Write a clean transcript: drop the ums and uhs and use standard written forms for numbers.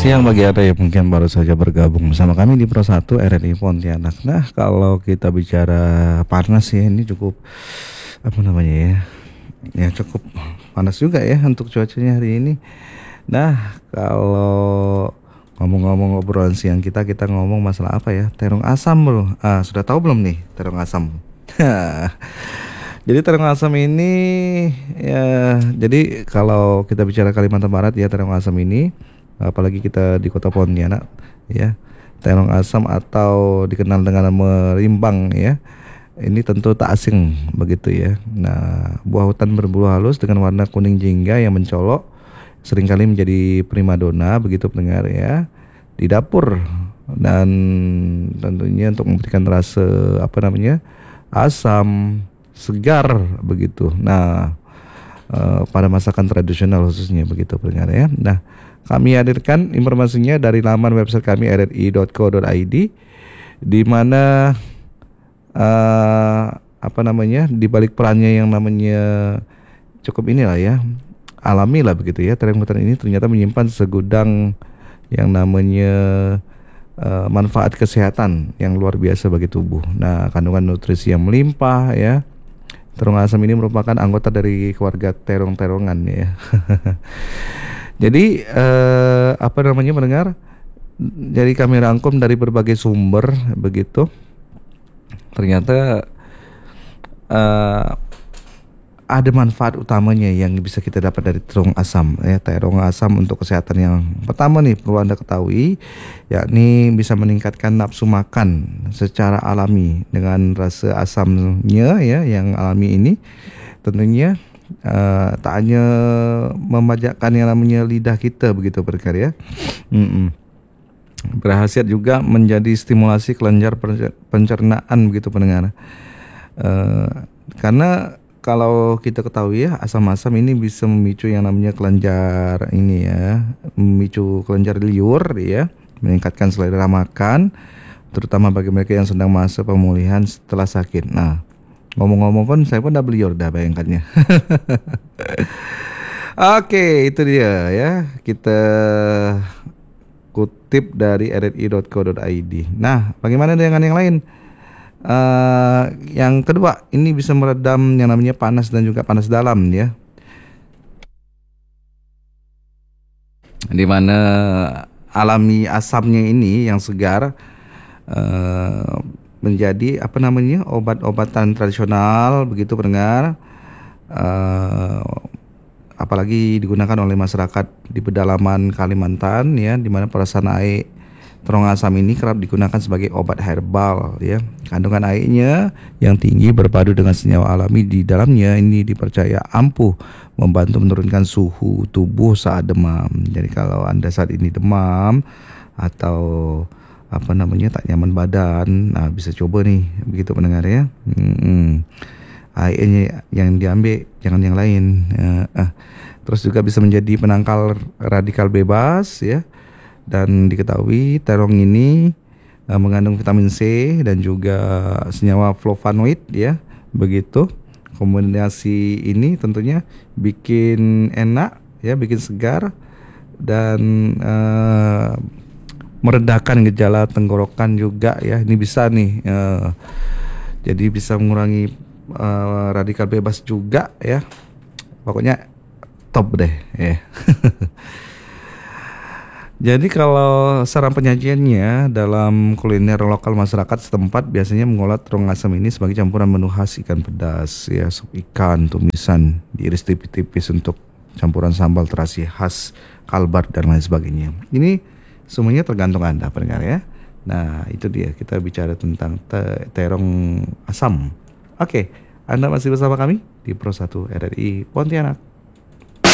siang bagi Anda yang mungkin baru saja bergabung bersama kami di Pro 1 RRI Pontianak. Nah, kalau kita bicara panas ya, ini cukup apa namanya ya? Ya cukup panas juga ya untuk cuacanya hari ini. Nah, kalau ngomong-ngomong obrolan siang kita ngomong masalah apa ya? Terong asam, Bro. Sudah tahu belum nih terong asam? Jadi terong asam ini ya, jadi kalau kita bicara Kalimantan Barat ya, terong asam ini apalagi kita di Kota Pontianak ya. Terong asam atau dikenal dengan nama rimbang ya. Ini tentu tak asing begitu ya. Nah, buah hutan berbulu halus dengan warna kuning jingga yang mencolok seringkali menjadi primadona begitu pendengar ya di dapur, dan tentunya untuk memberikan rasa apa namanya asam segar begitu. Nah, pada masakan tradisional khususnya begitu pendengar ya. Nah, kami hadirkan informasinya dari laman website kami rri.co.id, di mana apa namanya di balik perannya yang namanya cukup inilah ya alami lah begitu ya, terong hutan ini ternyata menyimpan segudang yang namanya manfaat kesehatan yang luar biasa bagi tubuh. Nah, kandungan nutrisi yang melimpah ya. Terong asam ini merupakan anggota dari keluarga terong-terongan ya. Jadi apa namanya mendengar? Jadi kami rangkum dari berbagai sumber begitu. Ternyata eh, ada manfaat utamanya yang bisa kita dapat dari terong asam ya. Terong asam untuk kesehatan yang pertama nih perlu Anda ketahui, yakni bisa meningkatkan nafsu makan secara alami dengan rasa asamnya ya yang alami ini. Tentunya tak hanya memajakkan yang namanya lidah kita begitu berkarya, berhasiat juga menjadi stimulasi kelenjar pencernaan begitu pendengar. Karena kalau kita ketahui ya, asam-asam ini bisa memicu yang namanya kelenjar ini ya, memicu kelenjar liur ya, meningkatkan selera makan, terutama bagi mereka yang sedang masa pemulihan setelah sakit. Nah, ngomong-ngomong pun saya pun udah beliur dah bayangkannya. Oke, itu dia ya. Kita kutip dari rri.co.id. Nah, bagaimana dengan yang lain? Yang kedua, ini bisa meredam yang namanya panas dan juga panas dalam ya. Di mana alami asamnya ini yang segar menjadi apa namanya obat-obatan tradisional begitu pendengar, apalagi digunakan oleh masyarakat di pedalaman Kalimantan ya, di mana perasan air terong asam ini kerap digunakan sebagai obat herbal ya. Kandungan airnya yang tinggi berpadu dengan senyawa alami di dalamnya ini dipercaya ampuh membantu menurunkan suhu tubuh saat demam. Jadi kalau Anda saat ini demam atau apa namanya tak nyaman badan, nah bisa coba nih begitu pendengar ya. Airnya yang diambil, jangan yang lain. Terus juga bisa menjadi penangkal radikal bebas ya. Dan diketahui terong ini mengandung vitamin C dan juga senyawa flavonoid ya. Begitu. Kombinasi ini tentunya bikin enak ya, bikin segar dan meredakan gejala tenggorokan juga ya. Ini bisa nih jadi bisa mengurangi radikal bebas juga ya. Pokoknya top deh ya. Jadi kalau saran penyajiannya dalam kuliner lokal masyarakat setempat biasanya mengolah terong asam ini sebagai campuran menu khas ikan pedas ya, sup ikan, tumisan, diiris tipis-tipis untuk campuran sambal terasi khas Kalbar dan lain sebagainya. Ini semuanya tergantung Anda pendengar ya. Nah, itu dia kita bicara tentang terong asam. Oke, Anda masih bersama kami di Pro 1 RRI Pontianak.